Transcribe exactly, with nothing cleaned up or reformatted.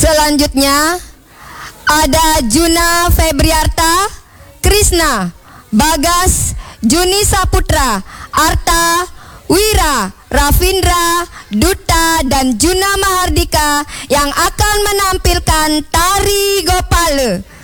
Selanjutnya ada Juna Febriarta, Krisna, Bagas, Juni Saputra, Arta, Wira, Rafindra, Duta, dan Juna Mahardika yang akan menampilkan tari Gopale.